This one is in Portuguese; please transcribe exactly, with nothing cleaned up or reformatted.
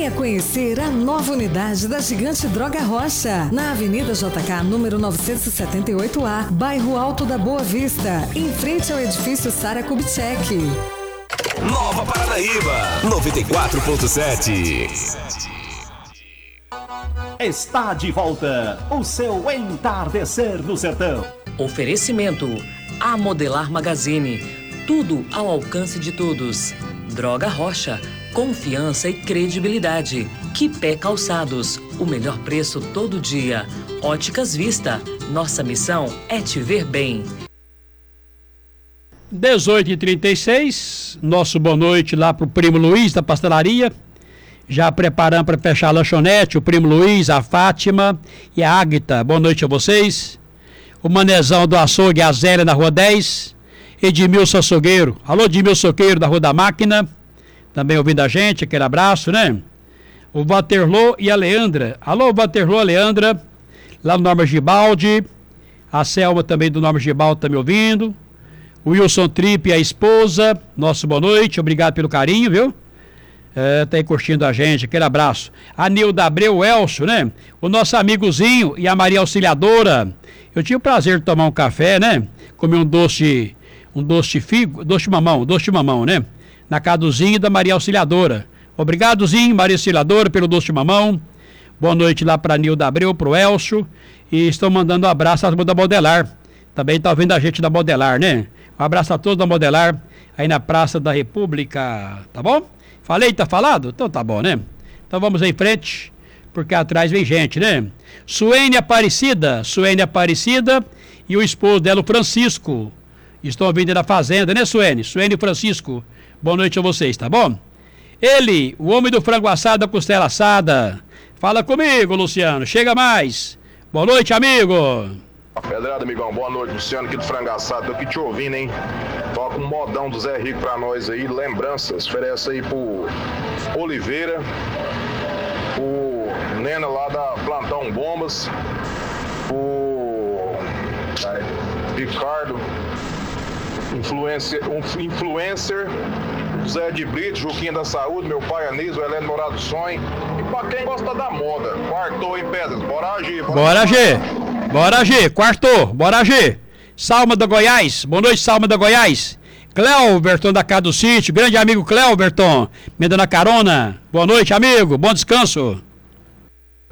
Venha conhecer a nova unidade da Gigante Droga Rocha, na Avenida J K, número novecentos e setenta e oito A, bairro Alto da Boa Vista, em frente ao edifício Sara Kubitschek. Nova Paranaíba, noventa e quatro ponto sete. Está de volta o seu Entardecer no Sertão. Oferecimento A Modelar Magazine. Tudo ao alcance de todos. Droga Rocha. Confiança e credibilidade. Quipé Calçados. O melhor preço todo dia. Óticas Vista. Nossa missão é te ver bem. dezoito e trinta e seis. Nosso boa noite lá pro primo Luiz da pastelaria. Já preparando para fechar a lanchonete, o primo Luiz, a Fátima e a Águita. Boa noite a vocês. O Manezão do Açougue, a Zélia, na Rua dez. Edmilson Açougueiro. Alô, Edmilson Açougueiro, da Rua da Máquina. Também ouvindo a gente, aquele abraço, né? O Waterloo e a Leandra. Alô, Waterloo, a Leandra. Lá no Norma Gibaldi. A Selma também do Norma Gibaldi tá me ouvindo. O Wilson Tripp e a esposa. Nosso boa noite, obrigado pelo carinho, viu? É, tá aí curtindo a gente, aquele abraço. A Nilda Abreu, o Elcio, né? O nosso amigozinho e a Maria Auxiliadora. Eu tive o prazer de tomar um café, né? Comer um doce, um doce de figo, doce de mamão, doce de mamão, né? Na casa do Zinho e da Maria Auxiliadora. Obrigado, Zinho, Maria Auxiliadora, pelo doce de mamão. Boa noite lá pra Nilda Abreu, pro Elcio. E estão mandando um abraço à turma da Modelar. Também tá ouvindo a gente da Modelar, né? Um abraço a todos da Modelar, aí na Praça da República, tá bom? Falei, tá falado? Então tá bom, né? Então vamos em frente, porque atrás vem gente, né? Suene Aparecida, Suene Aparecida e o esposo dela, o Francisco. Estão vindo na fazenda, né, Suene? Suene e Francisco. Boa noite a vocês, tá bom? Ele, o homem do frango assado da costela assada. Fala comigo, Luciano. Chega mais. Boa noite, amigo. Pedrada, amigão, boa noite, Luciano aqui do Frango Assado, tô aqui te ouvindo, hein? Toca um modão do Zé Rico pra nós aí, lembranças, oferece aí pro Oliveira, o Nena lá da Plantão Bombas, o Ricardo, influencer, um influencer, Zé de Brito, Juquinha da Saúde, meu pai Anísio, o Heleno Morado do Sonho, e pra quem gosta da moda, quartou em Pedras, bora agir, bora, bora agir. Bora, G, quarto, bora, G. Salma da Goiás, boa noite, Salma da Goiás. Cléuberton da Casa do Sítio, grande amigo Cléuberton, me dando a carona. Boa noite, amigo, bom descanso.